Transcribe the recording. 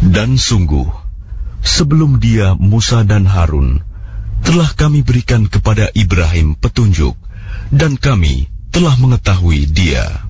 Dan sungguh, sebelum dia Musa dan Harun, telah kami berikan kepada Ibrahim petunjuk, dan kami telah mengetahui dia.